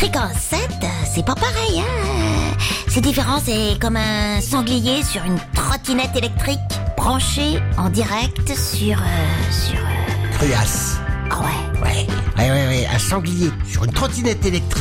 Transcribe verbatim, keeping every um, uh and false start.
Fréquence sept, euh, c'est pas pareil, hein. C'est différent, c'est comme un sanglier sur une trottinette électrique, branchée en direct sur... Euh, sur... Euh... Cruas. Ah ouais. Ouais, ouais, ouais, ouais, un sanglier sur une trottinette électrique.